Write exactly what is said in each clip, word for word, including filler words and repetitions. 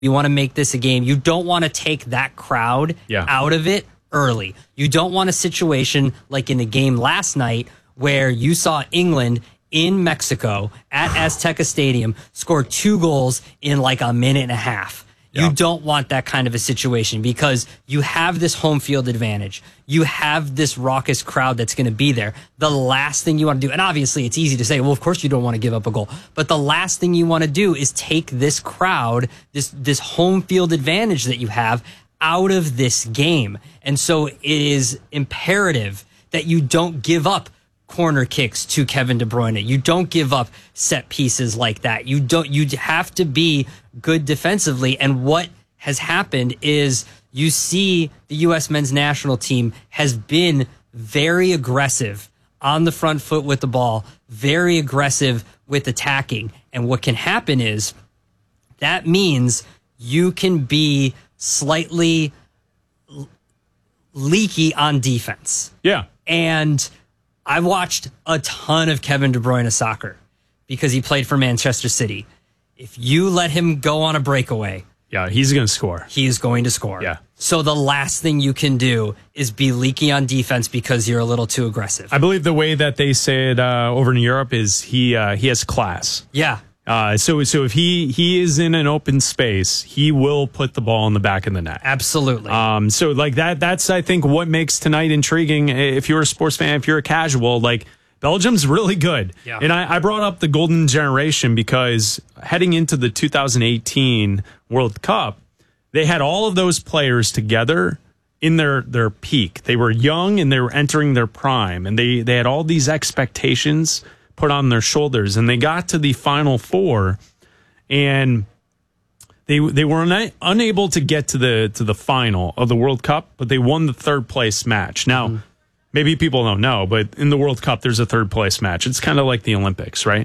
You want to make this a game. You don't want to take that crowd yeah. out of it early. You don't want a situation like in the game last night where you saw England in Mexico at Azteca Stadium score two goals in like a minute and a half. Yeah. You don't want that kind of a situation because you have this home field advantage. You have this raucous crowd that's going to be there. The last thing you want to do, and obviously it's easy to say, well, of course you don't want to give up a goal, but the last thing you want to do is take this crowd, this, this home field advantage that you have out of this game. And so it is imperative that you don't give up corner kicks to Kevin De Bruyne. You don't give up set pieces like that. You don't, you have to be good defensively. And what has happened is you see the U S men's national team has been very aggressive on the front foot with the ball, very aggressive with attacking. And what can happen is that means you can be slightly leaky on defense. Yeah. And I've watched a ton of Kevin De Bruyne soccer because he played for Manchester City. If you let him go on a breakaway, yeah, he's going to score. He is going to score. Yeah. So the last thing you can do is be leaky on defense because you're a little too aggressive. I believe the way that they say it uh, over in Europe is he uh, he has class. Yeah. Uh, so so if he he is in an open space, he will put the ball in the back of the net. Absolutely. Um. So like that. That's I think what makes tonight intriguing. If you're a sports fan, if you're a casual, like Belgium's really good. Yeah. And I, I brought up the golden generation because heading into the two thousand eighteen World Cup, they had all of those players together in their their peak. They were young and they were entering their prime, and they they had all these expectations put on their shoulders, and they got to the Final Four, and they they were una- unable to get to the to the final of the World Cup, but they won the third place match. Now, mm-hmm. maybe people don't know, but in the World Cup, there's a third place match. It's kind of like the Olympics, right?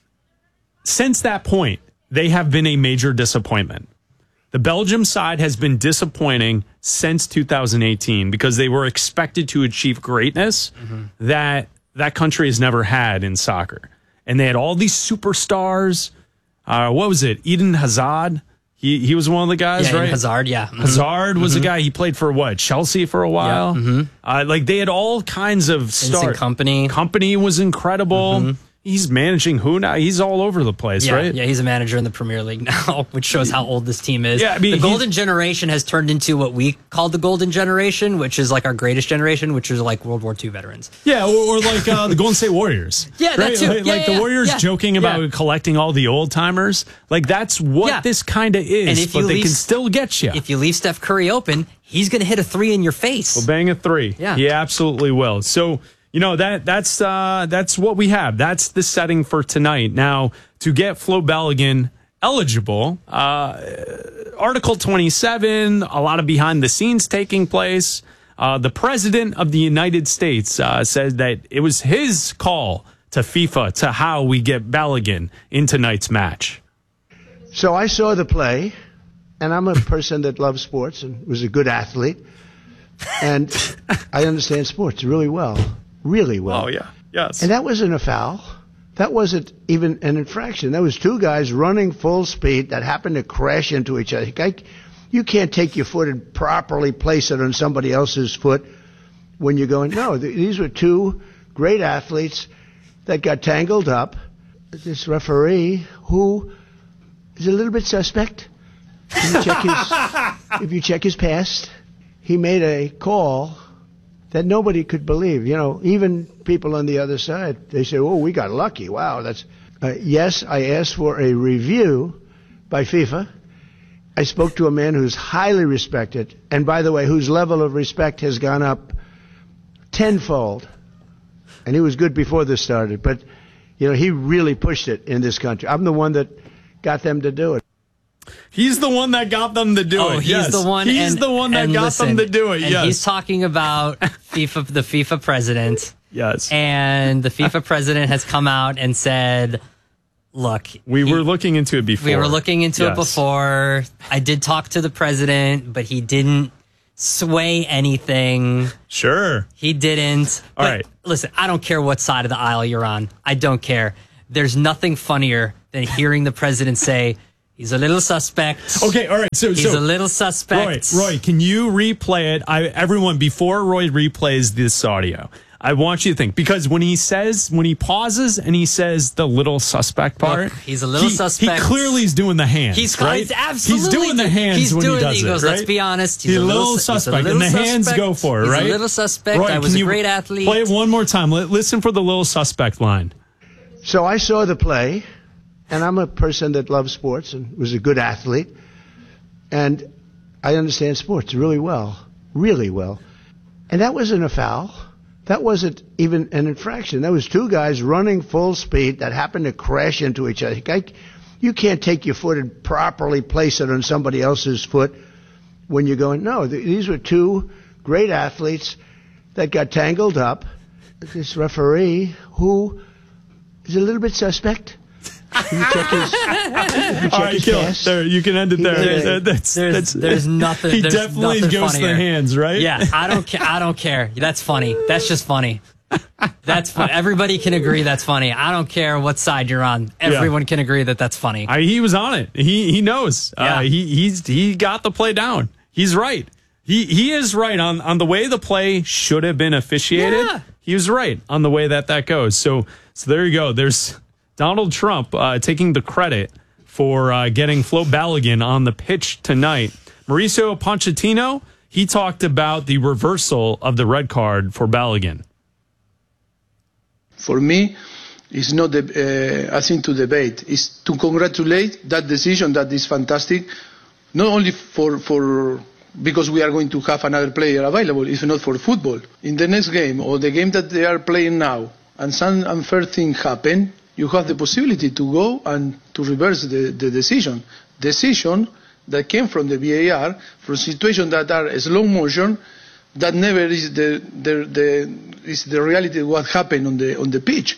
Since that point, they have been a major disappointment. The Belgium side has been disappointing since two thousand eighteen because they were expected to achieve greatness mm-hmm. that that country has never had in soccer. And they had all these superstars. Uh, what was it? Eden Hazard. He he was one of the guys, yeah, right? Eden Hazard, yeah. Mm-hmm. Hazard was mm-hmm. a guy. He played for what? Chelsea for a while. Yeah. Mm-hmm. Uh, like they had all kinds of stars. Company. Company was incredible. Mm-hmm. He's managing who now? He's all over the place, yeah, right? Yeah, he's a manager in the Premier League now, which shows how old this team is. Yeah, I mean, the golden generation has turned into what we call the golden generation, which is like our greatest generation, which is like World War Two veterans. Yeah, or, or like uh, the Golden State Warriors. Yeah, that right? too. Like, yeah, like yeah, the Warriors yeah, joking about yeah. collecting all the old timers. Like that's what yeah. this kind of is, and if but you they leave, can still get you. If you leave Steph Curry open, he's going to hit a three in your face. Well, bang a three. Yeah. He absolutely will. So, you know, that that's uh, that's what we have. That's the setting for tonight. Now, to get Flo Balogun eligible, uh, Article twenty-seven, a lot of behind the scenes taking place. Uh, the president of the United States uh, said that it was his call to FIFA to how we get Balogun in tonight's match. So I saw the play, and I'm a person that loves sports and was a good athlete. And I understand sports really well. Really well. Oh, yeah. Yes. And that wasn't a foul. That wasn't even an infraction. That was two guys running full speed that happened to crash into each other. You can't take your foot and properly place it on somebody else's foot when you're going, no, these were two great athletes that got tangled up. This referee, who is a little bit suspect, if you check his, if you check his past, he made a call that nobody could believe. You know, even people on the other side, they say, oh, we got lucky. Wow, that's... Uh, yes, I asked for a review by FIFA. I spoke to a man who's highly respected, and by the way, whose level of respect has gone up tenfold. And he was good before this started, but, you know, he really pushed it in this country. I'm the one that got them to do it. He's the one that got them to do oh, it. He's yes. the one. He's and, the one that got listen, them to do it. And yes. he's talking about FIFA, the FIFA president. Yes. And the FIFA president has come out and said, look, we he, were looking into it before. We were looking into yes. it before. I did talk to the president, but he didn't sway anything. Sure. He didn't. All but right. Listen, I don't care what side of the aisle you're on. I don't care. There's nothing funnier than hearing the president say, He's a little suspect. Okay, all right. So he's so, a little suspect. Roy, Roy, can you replay it? I, everyone, before Roy replays this audio, I want you to think, because when he says, when he pauses and he says the little suspect part, Look, he's a little he, suspect. He clearly is doing the hands. He's, right? he's absolutely He's doing the hands he's when doing, he does he goes, it. Right? Let's be honest. He's, He's a little, suspect, a little and the suspect. hands go for it, he's right? a little suspect. Roy, I was a you great athlete. Play it one more time. Listen for the little suspect line. So I saw the play, and I'm a person that loves sports and was a good athlete, and I understand sports really well, really well. And that wasn't a foul. That wasn't even an infraction. That was two guys running full speed that happened to crash into each other. You can't take your foot and properly place it on somebody else's foot when you're going, no, these were two great athletes that got tangled up. This referee, who is a little bit suspect. Can you check his, can you check All right, his kill pass? it. There, you can end it there. There's, That- that's, there's, that's, there's nothing. He there's definitely nothing goes to funnier. the hands, right? Yeah, I don't care. I don't care. That's funny. That's just funny. That's fun. Everybody can agree that's funny. I don't care what side you're on. Everyone can agree that that's funny. I, he was on it. He he knows. Yeah. Uh, he he's he got the play down. He's right. He he is right on on the way the play should have been officiated. Yeah. He was right on the way that that goes. So so there you go. There's Donald Trump uh, taking the credit for uh, getting Flo Balogun on the pitch tonight. Mauricio Pochettino, he talked about the reversal of the red card for Balogun. For me, it's not the, uh, a thing to debate. It's to congratulate that decision. That is fantastic, not only for for because we are going to have another player available, if not for football. In the next game or the game that they are playing now, and some unfair thing happen, you have the possibility to go and to reverse the, the decision. Decision that came from the V A R, from situations that are slow motion, that never is the the, the is the reality of what happened on the on the pitch.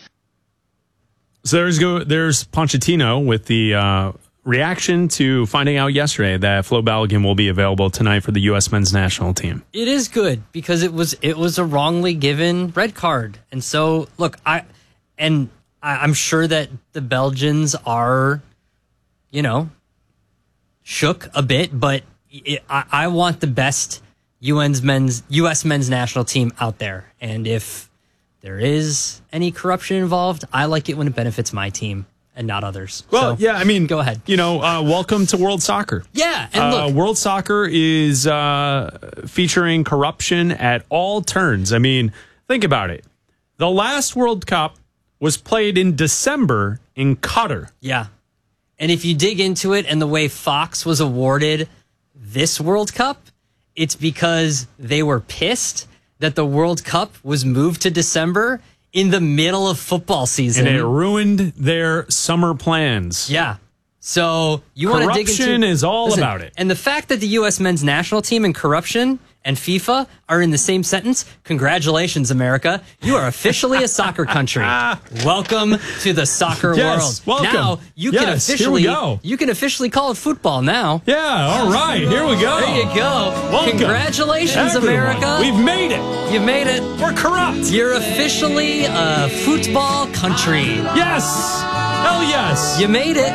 So there's go there's Pochettino with the uh, reaction to finding out yesterday that Flo Balogun will be available tonight for the U S men's national team. It is good because it was it was a wrongly given red card, and so look, I and I, I'm sure that the Belgians are, you know, shook a bit, but it, I, I want the best U N's men's U S men's national team out there, and if there is any corruption involved, I like it when it benefits my team and not others. Well, So, yeah, I mean, go ahead. You know, uh, welcome to World Soccer. Yeah, and Uh, look, World Soccer is uh, featuring corruption at all turns. I mean, think about it. The last World Cup was played in December in Qatar. yeah. And if you dig into it and the way Fox was awarded this World Cup, it's because they were pissed that the World Cup was moved to December in the middle of football season. And it ruined their summer plans. Yeah. So you want to dig into Corruption is all Listen, about it. And the fact that the U S men's national team and corruption and FIFA are in the same sentence, congratulations, America. You are officially a soccer country. Welcome to the soccer Yes, world. welcome. Now you can Yes, here officially we go. you can officially call it football now. Yeah, all right. Here we go. There you go. Welcome. Congratulations, Everyone. America. We've made it. You made it. We're corrupt. You're officially a football country. Yes. Hell yes. You made it.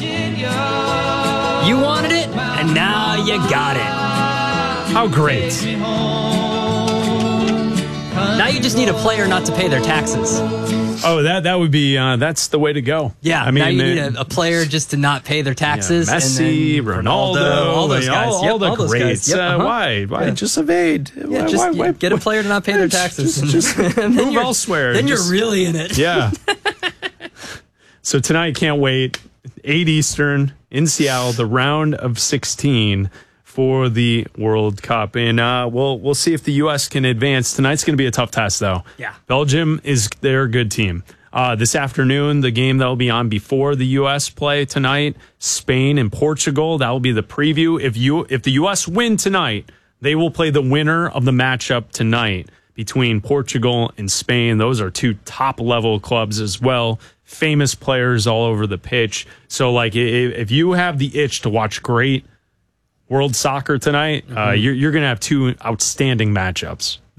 You wanted it, and now you got it. How great. Now you just need a player not to pay their taxes. Oh, that that would be uh, that's the way to go. Yeah, I mean, now you uh, need a, a player just to not pay their taxes. yeah, Messi, and then Ronaldo, all those guys, all, Yep, all the all those greats. guys. Yep, uh, uh-huh. Why? Why Yeah. just evade? Yeah, why, just why, why, get a player to not pay their taxes. Just, just And then move you're- elsewhere. Then Just- you're really in it. Yeah. So tonight, can't wait. eight Eastern in Seattle, the round of sixteen for the World Cup, and uh, we'll we'll see if the U S can advance. Tonight's going to be a tough test, though. Yeah. Belgium is they're a good team. Uh, this afternoon, the game that will be on before the U S play tonight, Spain and Portugal. That will be the preview. If you if the U S win tonight, they will play the winner of the matchup tonight between Portugal and Spain. Those are two top level clubs as well. Famous players all over the pitch. So, like, if, if you have the itch to watch great World Soccer tonight, mm-hmm. uh, you're, you're going to have two outstanding matchups. Yeah.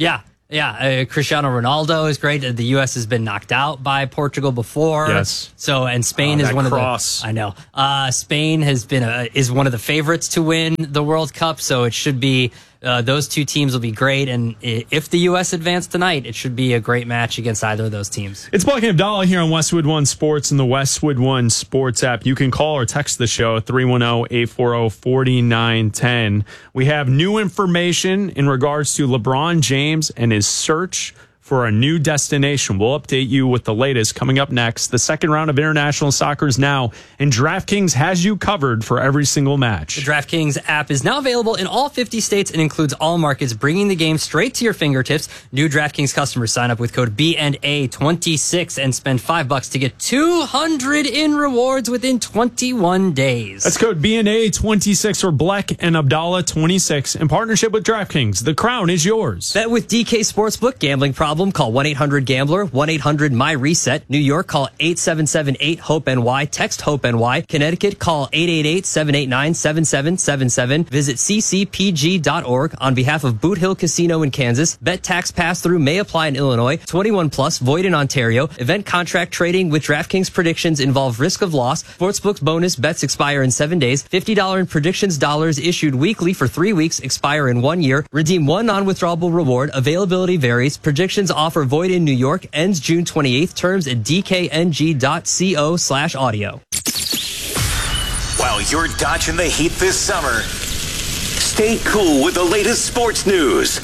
Yeah, uh, Cristiano Ronaldo is great. The U S has been knocked out by Portugal before. Yes. So, and Spain Oh, is that one cross. of the. I know. Uh, Spain has been a, is one of the favorites to win the World Cup. So it should be. Uh, those two teams will be great, and if the U S advance tonight, it should be a great match against either of those teams. It's Buck and Abdallah here on Westwood One Sports and the Westwood One Sports app. You can call or text the show at three one zero, eight four zero, four nine one zero. We have new information in regards to LeBron James and his search for a new destination. We'll update you with the latest coming up next. The second round of international soccer is now, and DraftKings has you covered for every single match. The DraftKings app is now available in all fifty states and includes all markets, bringing the game straight to your fingertips. New DraftKings customers sign up with code B N A twenty-six and spend five bucks to get two hundred in rewards within twenty-one days. That's code B N A twenty-six or Bleck and Abdallah twenty-six in partnership with DraftKings. The crown is yours. Bet with D K Sportsbook. Gambling problem? Call one eight hundred gambler, one eight hundred my reset. New York, call eight seven seven eight hope N Y. Text HOPE-NY. Connecticut, call eight eight eight, seven eight nine, seven seven seven seven. Visit c c p g dot org. On behalf of Boot Hill Casino in Kansas, bet tax pass-through may apply in Illinois. twenty-one plus, void in Ontario. Event contract trading with DraftKings predictions involve risk of loss. Sportsbook's bonus bets expire in seven days. fifty dollars in predictions dollars issued weekly for three weeks, expire in one year. Redeem one non-withdrawable reward. Availability varies. Predictions offer void in New York. Ends June twenty-eighth. Terms at d k n g dot co slash audio. While you're dodging the heat this summer, stay cool with the latest sports news.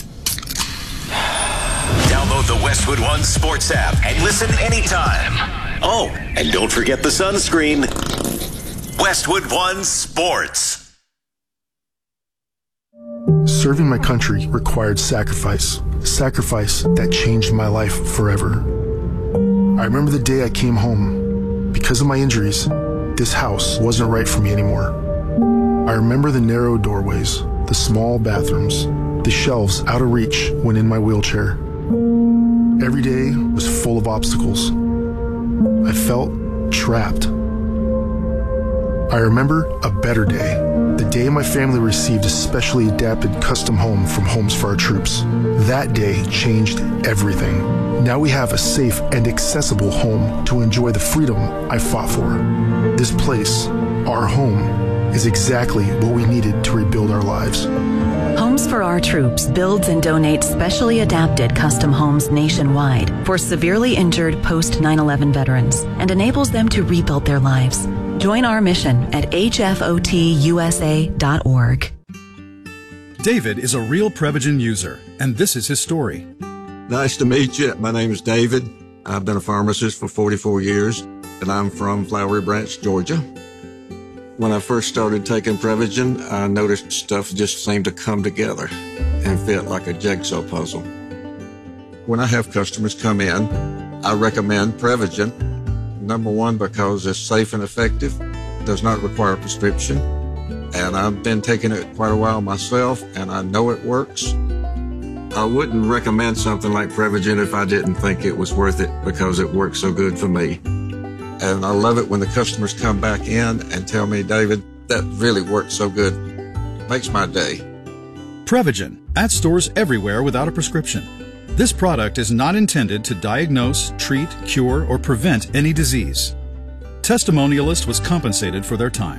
Download the Westwood One Sports app and listen anytime. Oh, and don't forget the sunscreen. Westwood One Sports. Serving my country required sacrifice. Sacrifice that changed my life forever. I remember the day I came home. Because of my injuries, this house wasn't right for me anymore. I remember the narrow doorways, the small bathrooms, the shelves out of reach when in my wheelchair. Every day was full of obstacles. I felt trapped. I remember a better day. The day my family received a specially adapted custom home from Homes for Our Troops. That day changed everything. Now we have a safe and accessible home to enjoy the freedom I fought for. This place, our home, is exactly what we needed to rebuild our lives. Homes for Our Troops builds and donates specially adapted custom homes nationwide for severely injured post nine eleven veterans and enables them to rebuild their lives. Join our mission at h f o t u s a dot org. David is a real Prevagen user, and this is his story. Nice to meet you. My name is David. I've been a pharmacist for forty-four years, and I'm from Flowery Branch, Georgia. When I first started taking Prevagen, I noticed stuff just seemed to come together and fit like a jigsaw puzzle. When I have customers come in, I recommend Prevagen. Number one, because it's safe and effective, does not require a prescription, and I've been taking it quite a while myself, and I know it works. I wouldn't recommend something like Prevagen if I didn't think it was worth it because it works so good for me. And I love it when the customers come back in and tell me, David, that really worked so good. Makes my day. Prevagen, at stores everywhere without a prescription. This product is not intended to diagnose, treat, cure, or prevent any disease. Testimonialist was compensated for their time.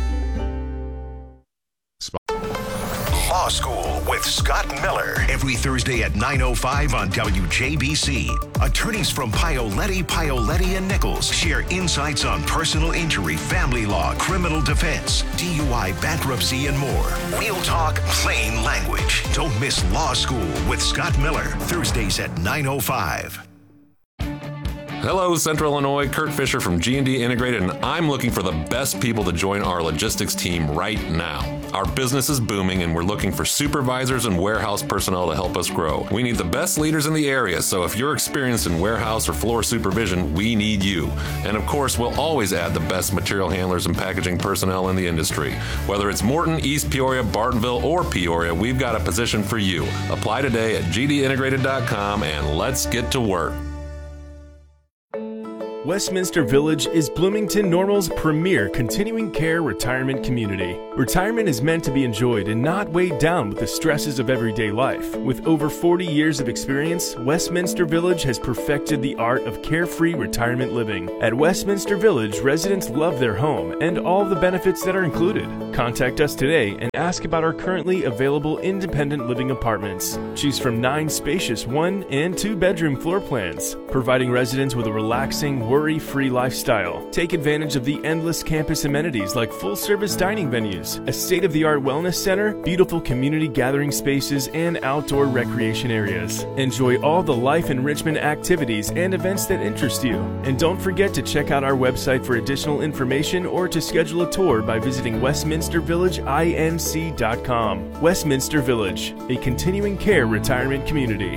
Law School with Scott Miller. Every Thursday at nine oh five on W J B C. Attorneys from Paoletti, Paoletti and Nichols share insights on personal injury, family law, criminal defense, D U I, bankruptcy, and more. Real talk, plain language. Don't miss Law School with Scott Miller. Thursdays at nine oh five. Hello, Central Illinois. Kurt Fisher from G and D Integrated, and I'm looking for the best people to join our logistics team right now. Our business is booming, and we're looking for supervisors and warehouse personnel to help us grow. We need the best leaders in the area, so if you're experienced in warehouse or floor supervision, we need you. And of course, we'll always add the best material handlers and packaging personnel in the industry. Whether it's Morton, East Peoria, Bartonville, or Peoria, we've got a position for you. Apply today at g d integrated dot com, and let's get to work. Westminster Village is Bloomington Normal's premier continuing care retirement community. Retirement is meant to be enjoyed and not weighed down with the stresses of everyday life. With over forty years of experience, Westminster Village has perfected the art of carefree retirement living. At Westminster Village, residents love their home and all the benefits that are included. Contact us today and ask about our currently available independent living apartments. Choose from nine spacious one and two bedroom floor plans, providing residents with a relaxing, worry-free lifestyle. Take advantage of the endless campus amenities like full-service dining venues, a state-of-the-art wellness center, beautiful community gathering spaces, and outdoor recreation areas. Enjoy all the life enrichment activities and events that interest you. And don't forget to check out our website for additional information or to schedule a tour by visiting westminster village inc dot com. Westminster Village, a continuing care retirement community.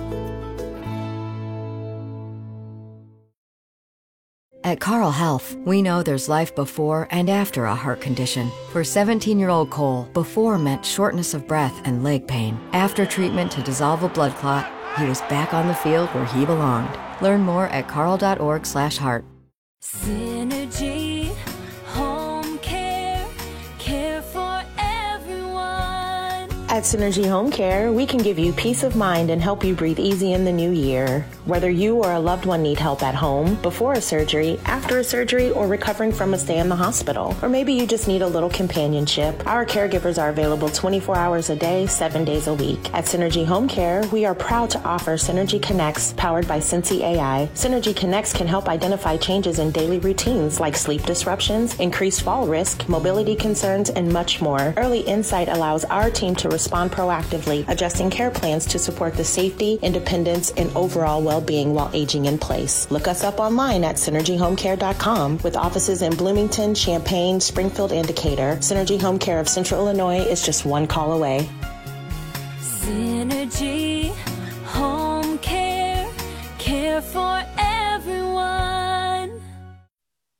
At Carle Health, we know there's life before and after a heart condition. For seventeen-year-old Cole, before meant shortness of breath and leg pain. After treatment to dissolve a blood clot, he was back on the field where he belonged. Learn more at carle.org slash heart. Synergy Home Care, care for everyone. At Synergy Home Care, we can give you peace of mind and help you breathe easy in the new year. Whether you or a loved one need help at home, before a surgery, after a surgery, or recovering from a stay in the hospital, or maybe you just need a little companionship, our caregivers are available twenty-four hours a day, seven days a week. At Synergy Home Care, we are proud to offer Synergy Connects, powered by Cincy A I. Synergy Connects can help identify changes in daily routines like sleep disruptions, increased fall risk, mobility concerns, and much more. Early Insight allows our team to respond proactively, adjusting care plans to support the safety, independence, and overall well-being while aging in place. Look us up online at synergy home care dot com. With offices in Bloomington, Champaign, Springfield, and Decatur, Synergy Home Care of Central Illinois is just one call away. Synergy Home Care, care for